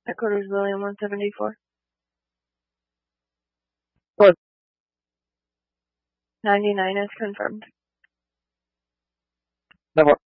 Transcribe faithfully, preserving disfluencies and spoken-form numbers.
Headquarters William one seventy-four. What? ninety-nine is confirmed. Never.